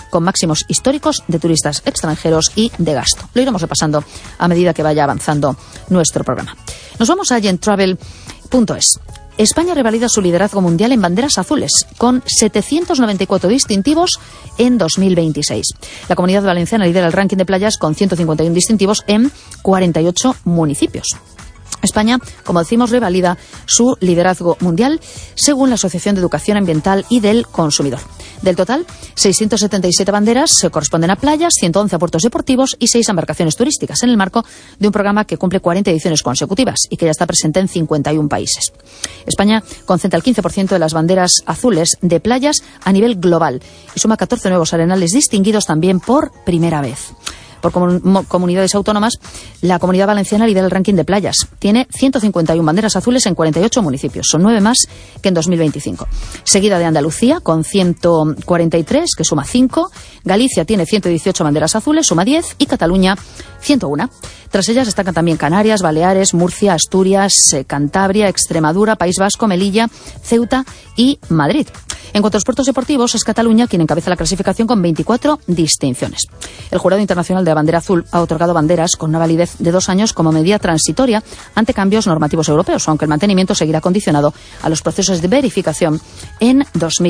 con máximos históricos de turistas extranjeros y de gasto. Lo iremos repasando a medida que vaya avanzando nuestro programa. Nos vamos a Gentravel.es. España revalida su liderazgo mundial en banderas azules, con 794 distintivos en 2026. La Comunidad Valenciana lidera el ranking de playas con 151 distintivos en 48 municipios. España, como decimos, revalida su liderazgo mundial según la Asociación de Educación Ambiental y del Consumidor. Del total, 677 banderas se corresponden a playas, 111 a puertos deportivos y 6 a embarcaciones turísticas, en el marco de un programa que cumple 40 ediciones consecutivas y que ya está presente en 51 países. España concentra el 15% de las banderas azules de playas a nivel global y suma 14 nuevos arenales distinguidos también por primera vez. Por comunidades autónomas, la Comunidad Valenciana lidera el ranking de playas. Tiene 151 banderas azules en 48 municipios. Son 9 más que en 2025. Seguida de Andalucía, con 143, que suma 5. Galicia tiene 118 banderas azules, suma 10. Y Cataluña, 101. Tras ellas destacan también Canarias, Baleares, Murcia, Asturias, Cantabria, Extremadura, País Vasco, Melilla, Ceuta y Madrid. En cuanto a los puertos deportivos, es Cataluña quien encabeza la clasificación con 24 distinciones. El Jurado Internacional de la Bandera Azul ha otorgado banderas con una validez de 2 años como medida transitoria ante cambios normativos europeos, aunque el mantenimiento seguirá condicionado a los procesos de verificación en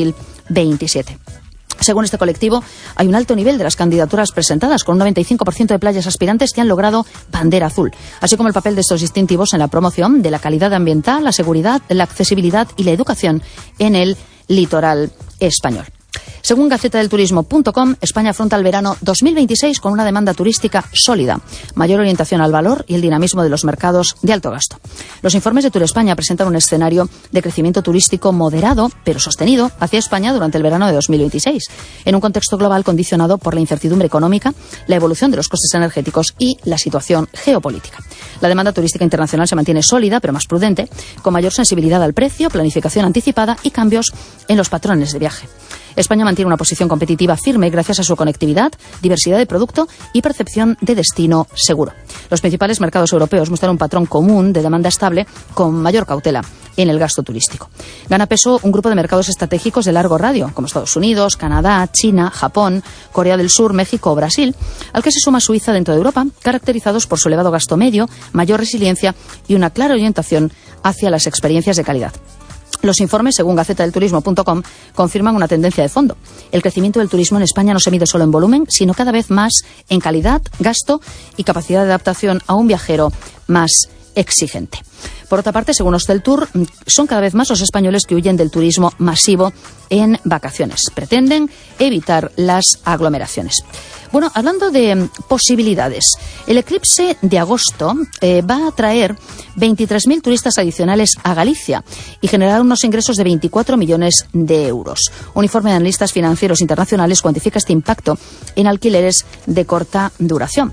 2027. Según este colectivo, hay un alto nivel de las candidaturas presentadas, con un 95% de playas aspirantes que han logrado bandera azul, así como el papel de estos distintivos en la promoción de la calidad ambiental, la seguridad, la accesibilidad y la educación en el litoral español. Según gacetadelturismo.com, España afronta el verano 2026 con una demanda turística sólida, mayor orientación al valor y el dinamismo de los mercados de alto gasto. Los informes de Turespaña presentan un escenario de crecimiento turístico moderado, pero sostenido, hacia España durante el verano de 2026, en un contexto global condicionado por la incertidumbre económica, la evolución de los costes energéticos y la situación geopolítica. La demanda turística internacional se mantiene sólida, pero más prudente, con mayor sensibilidad al precio, planificación anticipada y cambios en los patrones de viaje. España mantiene una posición competitiva firme gracias a su conectividad, diversidad de producto y percepción de destino seguro. Los principales mercados europeos muestran un patrón común de demanda estable con mayor cautela en el gasto turístico. Gana peso un grupo de mercados estratégicos de largo radio, como Estados Unidos, Canadá, China, Japón, Corea del Sur, México o Brasil, al que se suma Suiza dentro de Europa, caracterizados por su elevado gasto medio, mayor resiliencia y una clara orientación hacia las experiencias de calidad. Los informes, según gacetadelturismo.com, confirman una tendencia de fondo. El crecimiento del turismo en España no se mide solo en volumen, sino cada vez más en calidad, gasto y capacidad de adaptación a un viajero más exigente. Por otra parte, según Hosteltour, son cada vez más los españoles que huyen del turismo masivo en vacaciones. Pretenden evitar las aglomeraciones. Bueno, hablando de posibilidades, el eclipse de agosto va a atraer 23.000 turistas adicionales a Galicia y generar unos ingresos de 24 millones de euros. Un informe de analistas financieros internacionales cuantifica este impacto en alquileres de corta duración.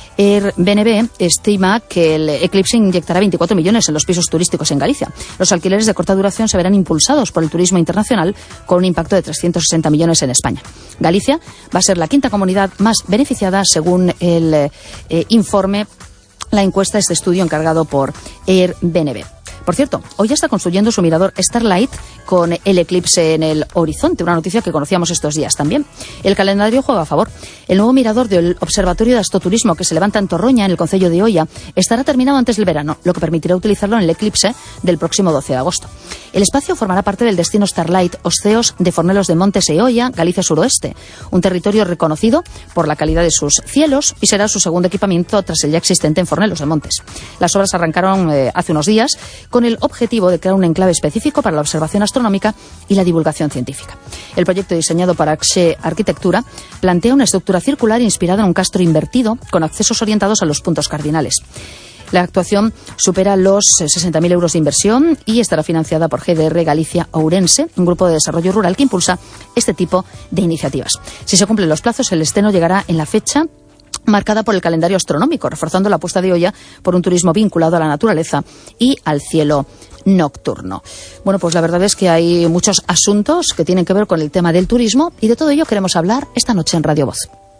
Airbnb estima que el eclipse inyectará 24 millones en los pisos turísticos en Galicia. Los alquileres de corta duración se verán impulsados por el turismo internacional con un impacto de 360 millones en España. Galicia va a ser la quinta comunidad más beneficiada según el informe, la encuesta, este estudio encargado por Airbnb. Por cierto, hoy ya está construyendo su mirador Starlight con el eclipse en el horizonte, una noticia que conocíamos estos días también. El calendario juega a favor. El nuevo mirador del Observatorio de Astroturismo que se levanta en Torroña, en el concello de Oia, estará terminado antes del verano, lo que permitirá utilizarlo en el eclipse del próximo 12 de agosto. El espacio formará parte del destino Starlight Os-Ceos de Fornelos de Montes e Oia, Galicia Suroeste, un territorio reconocido por la calidad de sus cielos y será su segundo equipamiento tras el ya existente en Fornelos de Montes. Las obras arrancaron hace unos días con el objetivo de crear un enclave específico para la observación astronómica y la divulgación científica. El proyecto, diseñado para Axe Arquitectura, plantea una estructura circular inspirada en un castro invertido con accesos orientados a los puntos cardinales. La actuación supera los 60.000 euros de inversión y estará financiada por GDR Galicia Ourense, un grupo de desarrollo rural que impulsa este tipo de iniciativas. Si se cumplen los plazos, el estreno llegará en la fecha marcada por el calendario astronómico, reforzando la apuesta de Oia por un turismo vinculado a la naturaleza y al cielo nocturno. Bueno, pues la verdad es que hay muchos asuntos que tienen que ver con el tema del turismo y de todo ello queremos hablar esta noche en Radio Voz.